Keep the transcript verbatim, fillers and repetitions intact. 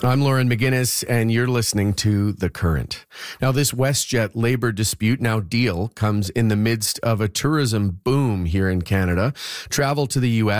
I'm Lauren McGinnis, and you're listening to The Current. Now, this WestJet labor dispute, now deal, comes in the midst of a tourism boom here in Canada. Travel to the U S